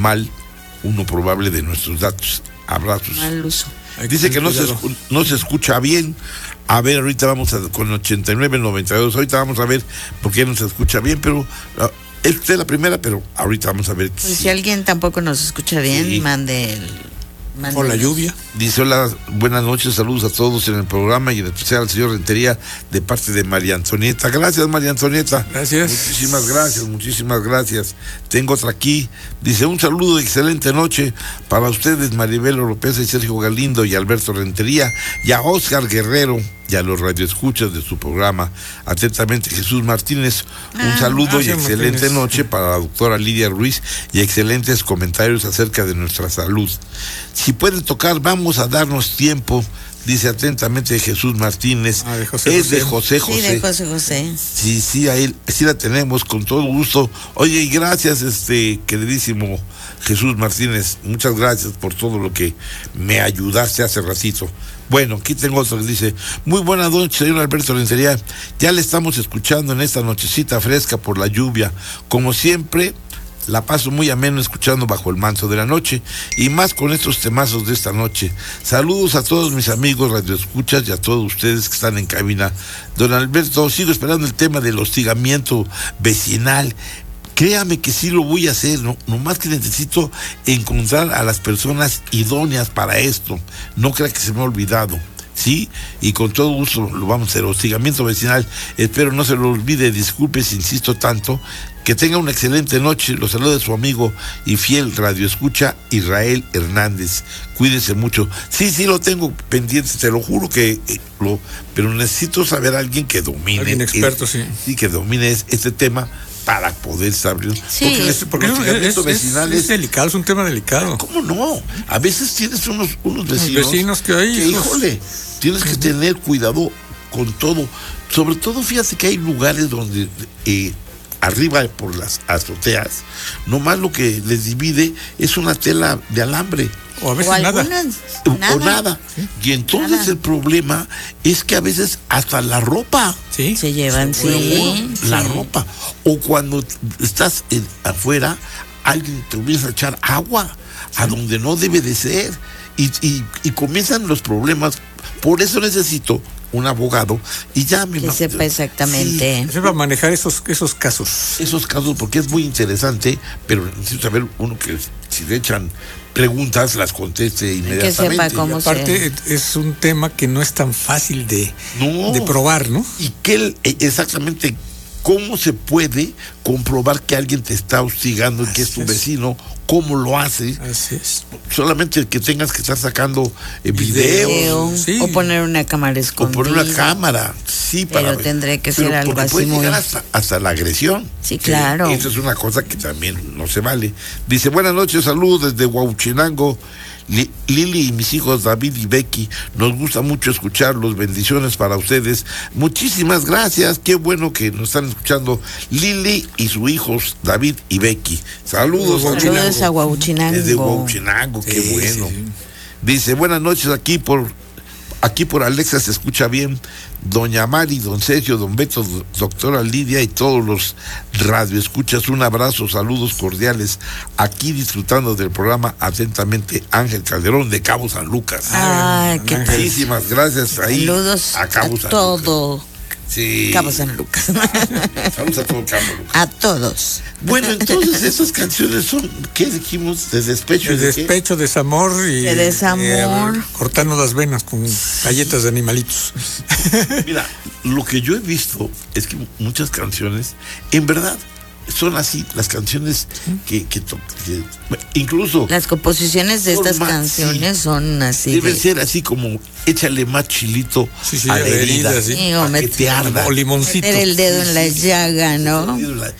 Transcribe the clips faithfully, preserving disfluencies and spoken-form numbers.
mal uno probable de nuestros datos. Abrazos. Mal uso. Dice que no se, no se escucha bien. A ver, ahorita vamos a, con ochenta y nueve noventa y dos, ahorita vamos a ver por qué no se escucha bien, pero uh, es usted la primera, pero ahorita vamos a ver. Pues si, si alguien tampoco nos escucha bien, sí. mande el... Por la lluvia. Dice: hola, buenas noches, saludos a todos en el programa y en especial al señor Rentería de parte de María Antonieta. Gracias, María Antonieta. Gracias. Muchísimas gracias, muchísimas gracias. Tengo otra aquí. Dice: un saludo, excelente noche para ustedes, Maribel Oropesa y Sergio Galindo y Alberto Rentería, y a Oscar Guerrero y a los radioescuchas de su programa. Atentamente, Jesús Martínez. Un ah, saludo y excelente Martínez. Noche para la doctora Lidia Ruiz y excelentes comentarios acerca de nuestra salud. Si pueden tocar, vamos a darnos tiempo, dice atentamente Jesús Martínez. Ah, de José es José. de José José. Sí, de José José. Sí, sí, ahí sí la tenemos con todo gusto. Oye, y gracias, este queridísimo Jesús Martínez, muchas gracias por todo lo que me ayudaste hace ratito. Bueno, aquí tengo otro que dice: muy buena noche, señor Alberto Rentería. Ya le estamos escuchando en esta nochecita fresca por la lluvia. Como siempre, la paso muy ameno escuchando Bajo el Manto de la Noche, y más con estos temazos de esta noche. Saludos a todos mis amigos radioescuchas y a todos ustedes que están en cabina. Don Alberto, sigo esperando el tema del hostigamiento vecinal. Créame que sí lo voy a hacer, no, nomás que necesito encontrar a las personas idóneas para esto. No crea que se me ha olvidado, ¿sí? Y con todo gusto lo vamos a hacer. Hostigamiento vecinal, espero no se lo olvide. Disculpe si insisto tanto. Que tenga una excelente noche. Los saluda su amigo y fiel radioescucha Israel Hernández. Cuídese mucho. Sí, sí lo tengo pendiente, te lo juro que eh, lo, pero necesito saber a alguien que domine. Alguien experto, el, sí. Sí, que domine este tema para poder saber. Sí, porque es, porque es, es, vecinal es, es delicado, es un tema delicado. ¿Cómo no? A veces tienes unos, unos vecinos, Los vecinos que hay. Que, híjole, tienes que tener cuidado con todo. Sobre todo, fíjate que hay lugares donde eh, arriba por las azoteas, nomás lo que les divide es una tela de alambre. O a veces o nada. Algunas, o nada. O nada. ¿Sí? Y entonces nada. El problema es que a veces hasta la ropa. ¿Sí? Se llevan, sí. sí. La sí. ropa. O cuando estás en, afuera, alguien te empieza a echar agua sí. a donde no debe de ser. Y, y, y comienzan los problemas. Por eso necesito un abogado y ya me que ma- sepa exactamente. Sí, sepa manejar esos, esos casos. Esos casos, porque es muy interesante, pero necesito saber uno que si le echan preguntas las conteste inmediatamente. Que sepa cómo y aparte se... es un tema que no es tan fácil de, no. de probar, ¿no? Y que exactamente cómo se puede comprobar que alguien te está hostigando y que es tu vecino. ¿Cómo lo hace? Así es. Solamente que tengas que estar sacando eh, videos. Video, sí. O poner una cámara escondida. O poner una cámara, sí, para Pero ver. tendré que Pero ser algo así puede muy... llegar hasta, hasta la agresión. Sí, claro. Eso es una cosa que también no se vale. Dice: buenas noches, saludos desde Huauchinango. Lili y mis hijos David y Becky, nos gusta mucho escucharlos, bendiciones para ustedes, muchísimas gracias, qué bueno que nos están escuchando Lili y sus hijos David y Becky. Saludos, saludos a Huauchinango. Desde Huauchinango, qué sí, bueno. Sí, sí. Dice: buenas noches, aquí por aquí por Alexa se escucha bien. Doña Mari, don Sergio, don Beto, doctora Lidia y todos los radioescuchas, un abrazo, saludos cordiales, aquí disfrutando del programa atentamente, Ángel Calderón de Cabo San Lucas. Ay, qué muchísimas gracias ahí. Saludos a Cabo a San todo. Lucas. Sí. Cabo San Lucas. Saludos a todo Cabo Lucas. A todos. Bueno, entonces esas canciones son, ¿qué dijimos? De despecho. De ¿de despecho, qué? desamor y de desamor. Eh, cortarnos las venas con galletas de animalitos. Mira, lo que yo he visto es que muchas canciones, en verdad, son así, las canciones que, que, que incluso las composiciones de estas más, canciones sí, son así deben de... ser así como échale más chilito sí, sí, a la herida, herida sí. Sí, para met- que te arda, o limoncito, meter el dedo sí, en la sí, llaga, ¿no?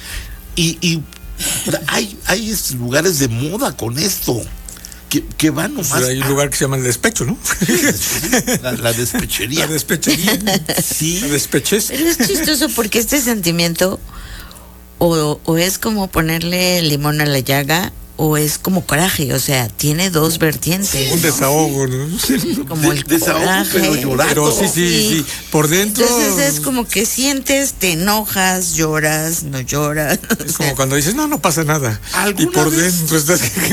Y, y hay, hay lugares de moda con esto que, que van nomás. Pues hay un lugar que se llama el despecho, ¿no? La, la despechería. La despechería. Sí. La despechez. Pero es chistoso porque este sentimiento o, o es como ponerle limón a la llaga o es como coraje, o sea, tiene dos vertientes. Un desahogo, ¿no? Como el de, desahogo, coraje. pero llorando. Pero sí, sí, sí, sí, por dentro. Entonces es como que sientes, te enojas, lloras, no lloras. Es como cuando dices, no, no pasa nada. Y por vez? dentro estás